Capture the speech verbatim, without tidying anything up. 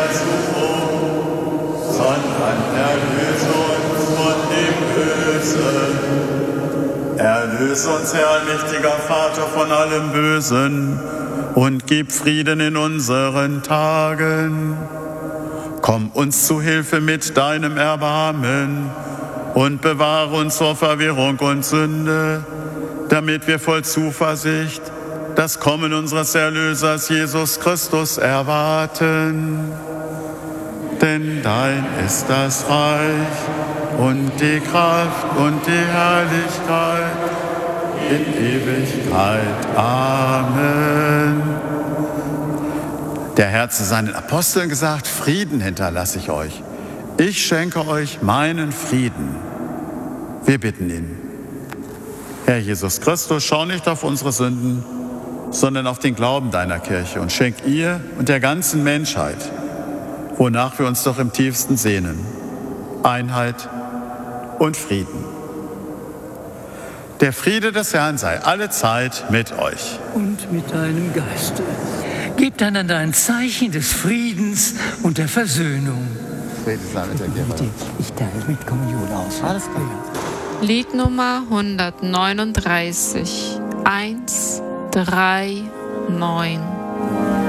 Versuchung, sondern erlöse uns von dem Bösen. Erlöse uns, Herr allmächtiger Vater, von allem Bösen und gib Frieden in unseren Tagen. Komm uns zu Hilfe mit deinem Erbarmen und bewahre uns vor Verwirrung und Sünde, damit wir voll Zuversicht das Kommen unseres Erlösers Jesus Christus erwarten. Denn dein ist das Reich und die Kraft und die Herrlichkeit in Ewigkeit. Amen. Der Herr zu seinen Aposteln gesagt: Frieden hinterlasse ich euch. Ich schenke euch meinen Frieden. Wir bitten ihn. Herr Jesus Christus, schau nicht auf unsere Sünden, sondern auf den Glauben deiner Kirche und schenk ihr und der ganzen Menschheit, wonach wir uns doch im tiefsten sehnen, Einheit und Frieden. Der Friede des Herrn sei allezeit mit euch. Und mit deinem Geiste. Gebt einander ein Zeichen des Friedens und der Versöhnung. Friede sei mit der Kirche. Ich teile mit Kommunion aus. Alles klar. Lied Nummer hundertneununddreißig, eins, drei, neun.